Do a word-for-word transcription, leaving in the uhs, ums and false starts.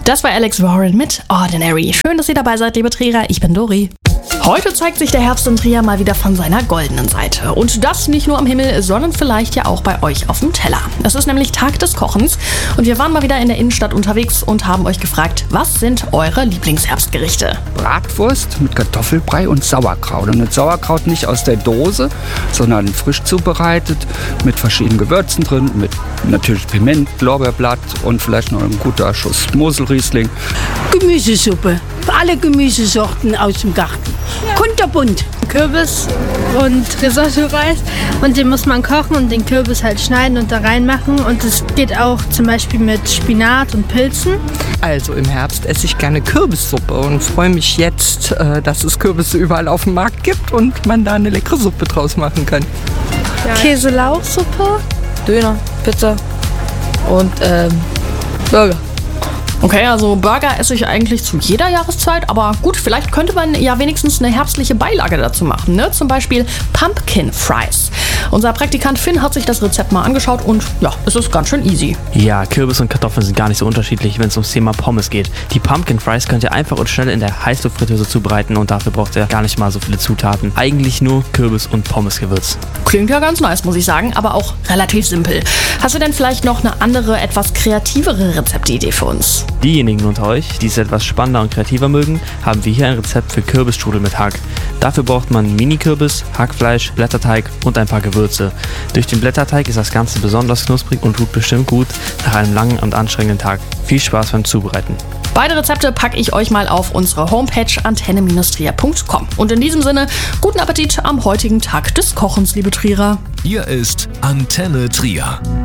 Das war Alex Warren mit Ordinary. Schön, dass ihr dabei seid, liebe Trierer. Ich bin Dori. Heute zeigt sich der Herbst in Trier mal wieder von seiner goldenen Seite. Und das nicht nur am Himmel, sondern vielleicht ja auch bei euch auf dem Teller. Es ist nämlich Tag des Kochens und wir waren mal wieder in der Innenstadt unterwegs und haben euch gefragt, was sind eure Lieblingsherbstgerichte? Bratwurst mit Kartoffelbrei und Sauerkraut. Und das Sauerkraut nicht aus der Dose, sondern frisch zubereitet mit verschiedenen Gewürzen drin, mit natürlich Piment, Lorbeerblatt und vielleicht noch ein guter Schuss Moselriesling. Gemüsesuppe, alle Gemüsesorten aus dem Garten. Ja. Kunterbunt. Kürbis und Risotto-Reis und den muss man kochen und den Kürbis halt schneiden und da reinmachen und es geht auch zum Beispiel mit Spinat und Pilzen. Also im Herbst esse ich gerne Kürbissuppe und freue mich jetzt, dass es Kürbisse überall auf dem Markt gibt und man da eine leckere Suppe draus machen kann. Ja. Käse-Lauchsuppe, Döner, Pizza und ähm, Burger. Okay, also Burger esse ich eigentlich zu jeder Jahreszeit, aber gut, vielleicht könnte man ja wenigstens eine herbstliche Beilage dazu machen, ne? Zum Beispiel Pumpkin Fries. Unser Praktikant Finn hat sich das Rezept mal angeschaut und ja, es ist ganz schön easy. Ja, Kürbis und Kartoffeln sind gar nicht so unterschiedlich, wenn es ums Thema Pommes geht. Die Pumpkin Fries könnt ihr einfach und schnell in der Heißluftfritteuse zubereiten und dafür braucht ihr gar nicht mal so viele Zutaten. Eigentlich nur Kürbis und Pommesgewürz. Klingt ja ganz nice, muss ich sagen, aber auch relativ simpel. Hast du denn vielleicht noch eine andere, etwas kreativere Rezeptidee für uns? Diejenigen unter euch, die es etwas spannender und kreativer mögen, haben wir hier ein Rezept für Kürbisstrudel mit Hack. Dafür braucht man Mini-Kürbis, Hackfleisch, Blätterteig und ein paar Gewürze. Durch den Blätterteig ist das Ganze besonders knusprig und tut bestimmt gut nach einem langen und anstrengenden Tag. Viel Spaß beim Zubereiten. Beide Rezepte packe ich euch mal auf unsere Homepage antenne Bindestrich trier punkt com. Und in diesem Sinne, guten Appetit am heutigen Tag des Kochens, liebe Trierer. Hier ist Antenne Trier.